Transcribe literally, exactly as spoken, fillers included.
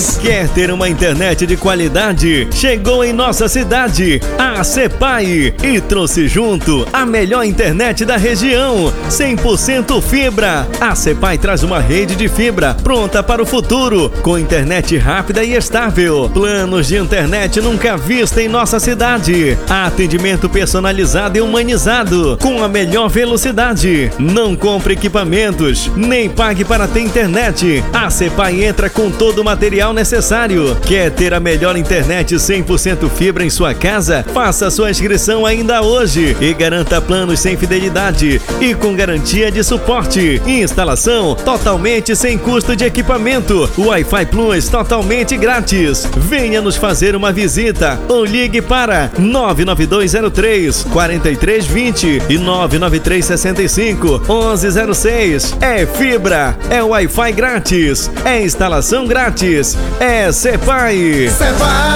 Plus. Quer ter uma internet de qualidade? Chegou em nossa cidade a Cepai e trouxe junto a melhor internet da região, cem por cento fibra. A Cepai traz uma rede de fibra pronta para o futuro, com internet rápida e estável, planos de internet nunca vista em nossa cidade, atendimento personalizado e humanizado, com a melhor velocidade. Não compre equipamentos, nem pague para ter internet. A Cepai entra com todo o material necessário. Quer ter a melhor internet cem por cento fibra em sua casa? Faça sua inscrição ainda hoje e garanta planos sem fidelidade e com garantia de suporte. Instalação totalmente sem custo de equipamento. Wi-Fi Plus totalmente grátis. Venha nos fazer uma visita ou ligue para nove nove dois zero três, quatro três dois zero e nove nove três seis cinco, um um zero seis. É fibra, é Wi-Fi grátis, é instalação grátis, é Cepai. Cepai.